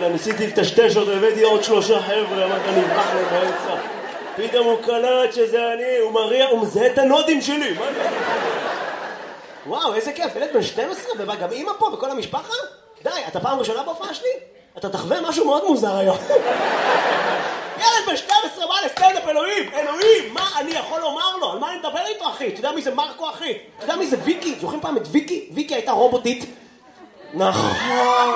יאללה, ניסיתי לטשטש אותו, הבאתי עוד 3 חבר'ה, אמרת נברח להם באמצע. פתאום הוא קלט שזה אני, הוא מזהה את הנודים שלי. וואו, איזה כיף, ילד בן 12, וגם אמא פה וכל המשפחה? די, אתה פעם ראשונה בהופעה שלי? אתה תחווה משהו מאוד מוזר היום. ילד בן 12, מה לסטנדאפ, אלוהים, מה אני יכול לומר לו? על מה אני מדבר איתו, אחי? אתה יודע מי זה מרקו, אחי? אתה יודע מי זה ויקי? זוכרים פעם את ויקי? ויקי הייתה רובוטית. נכון.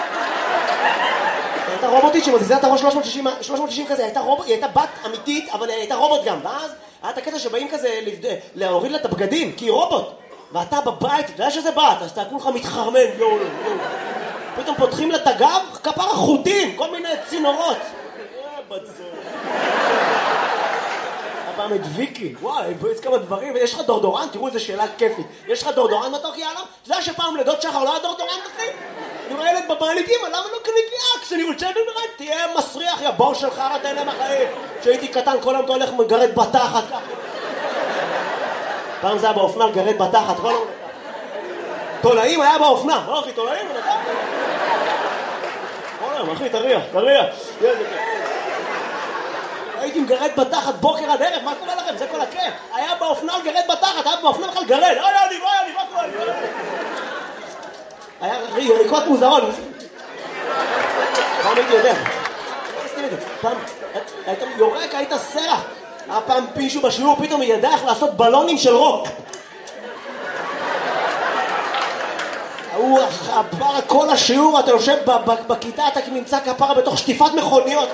הייתה רובוטית שמזיזה את הראש 360 כזה, היא הייתה בת אמיתית, אבל היא הייתה רובוט גם. ואז היה את הקטע שבאים כזה להוריד לה את הבגדים, כי היא רובוט. ואתה בבית, אתה יודע שזה בת, אז אתה כולך מתחרמן, יואו. פתאום פותחים לה את הגב, כפר החוטים, כל מיני צינורות. הפעם את ויקי, וואי, יש כמה דברים, ויש לך דורדורנט, תראו איזה שאלה כיפית. יש לך דורדורנט מתוק, יאללה? אתה יודע שפעם לידות שחר לא היה דורדורנט, אחי? אני רואה ילד בבעליתים, למה לא קנית לי אקס? אני רוצה לדעת, תהיה מסריח, יא בור שלך, אתה אלה מחיים. כשהייתי קטן, כל היום אתה הולך מגרד בתחת. פעם זה היה באופנה, גרד בתחת, כל היום. תולעים היה באופנה, לא אחי, תולעים? כל היום, אחי, תריח. הייתי מגרד בתחת בוקר עד ערב, מה קורה לכם? זה כל הכיף. היה באופנה גרד בתחת, היה באופנה בכלל גרד. אני, מה קורה? היה ריקות מוזרות. פעם הייתי יודע. פעם היית יורק, היית סרח. היה פעם פישהו בשיעור, פתאום היא ידעה איך לעשות בלונים של רוק. הוא כפרה כל השיעור, אתה יושב בכיתה, אתה נמצא כפרה בתוך שטיפת מכוניות.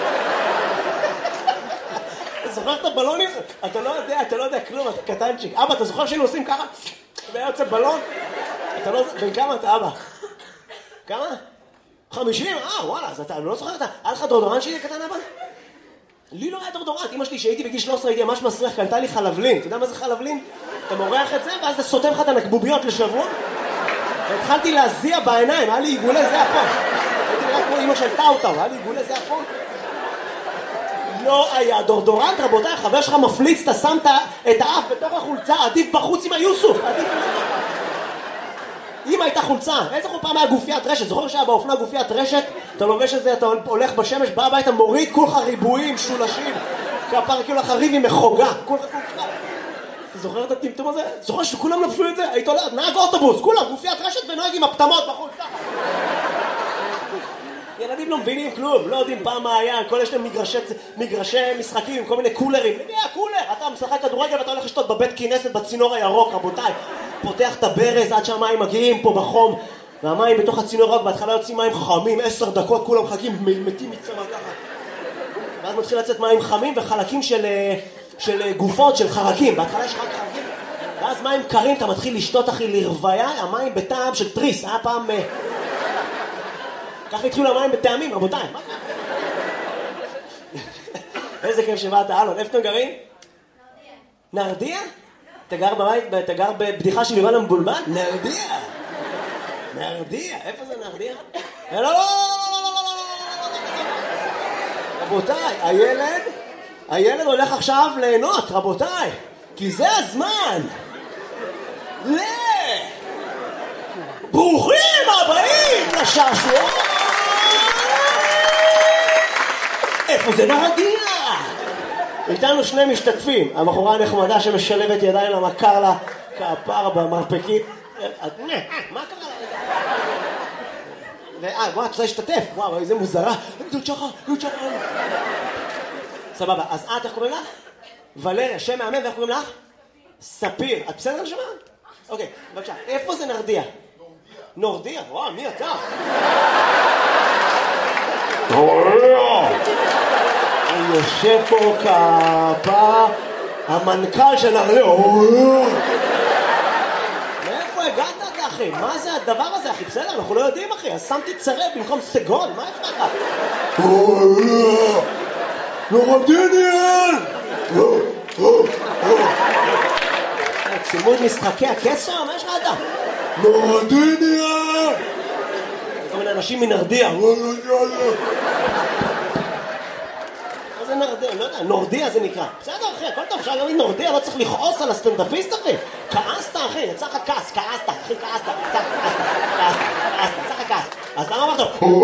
אתה זוכר את הבלונים? אתה לא יודע כלום, אתה קטנצ'יק. אבא, אתה זוכר שהיינו עושים ככה? והיה יוצא בלון? בן כמה אתה, אבא? כמה? 50? וואלה, אז אתה לא זוכר, היה לך דורדורנט שלי קטן, אבא? לי לא היה דורדורנט. אמא שלי שהייתי בגיל 13 הייתי ממש מסריח, קנתה לי חלבלין. אתה יודע מה זה חלבלין? אתה מורח את זה ואז אתה סותם לך את הנקבוביות לשבוע. והתחלתי להזיע בעיניים, היה לי עיגולי זיע פה. הייתי נראה כמו אמא של טאוטאו, היה לי עיגולי זיע פה. לא היה דורדורנט, רבותיי, חבר שלך מפליץ, אתה שמת את האף בתוך החולצה, עדיף בחוץ עם היוסוף. אמא הייתה חולצה, איזה פעם היה גופיית רשת, זוכר שהיה באופנה גופיית רשת, אתה לובש את זה, אתה הולך בשמש, בא הביתה, מוריד כולך ריבועים, שולשים, כפר כאילו לך ריב עם מחוגה, כולך. אתה זוכר את הטמטום הזה? זוכר שכולם לבשו את זה? היית הולך, נהג אוטובוס, כולם, גופיית רשת ונוהג עם הפטמות בחוץ. ילדים לא מבינים כלום, לא יודעים פעם מה היה, כל יש להם מגרשי משחקים, כל מיני קולרים. למי היה קולר? אתה משחק כדורגל ואתה הולך לשתות בבית כנסת בצינור הירוק, רבותיי. פותח את הברז עד שהמים מגיעים פה בחום, והמים בתוך הצינור הירוק, בהתחלה יוצאים מים חמים, 10 דקות, כולם מחכים, מתים מצמא ככה. ואז מתחיל לצאת מים חמים וחלקים של גופות, של חרקים. בהתחלה יש רק חרקים, ואז מים קרים, אתה מתחיל לשתות, אחי, לרוויה, המים בטעם של טריס. היה פעם... ככה התחילו המים בטעמים, רבותיי. מה ככה? איזה כיף שבאת, אלון. איפה אתם גרים? נרדיה. נרדיה? אתה גר בבדיחה של יובל המבולבל? נרדיה. איפה זה נרדיה? לא. רבותיי, הילד הולך עכשיו ליהנות, רבותיי. כי זה הזמן. ברוכים הבאים לשעשוע. איפה זה נרדיה? איתנו 2 משתתפים. הבחורה הנחמדה שמשלבת ידיים למכר לה כפר במרפקית. מה קרה לה? וואו, את רוצה להשתתף? וואו, איזה מוזרה. זאת שחר. סבבה, אז איך קוראים לך? ולריה, שם מאמן, ואיך קוראים לך? ספיר. את בסדר לשמה? אוקיי, בבקשה. איפה זה נרדיה? נורדיה? וואו, מי אתה? אני יושב פה כפה המנכ"ל של נרדיה. מאיפה הגעת אתה, אחי? מה זה הדבר הזה, אחי? בסדר, אנחנו לא יודעים, אחי. אז שמתי צרב במקום סגול, מה יש לך? נורדיניאל! צימוד משחקי הקסר? מה יש לך אתה? נורדיניאל! כל מיני אנשים מנרדיה. מה זה נרדיה? לא יודע, נורדיה זה נקרא. בסדר אחי, הכל טוב, אפשר להגיד נורדיה, לא צריך לכעוס על הסטנדאפיסט אחי. כעסת אחי, יצא לך כעס, אחי, כעסת. יצא לך כעס. אז למה אמרת?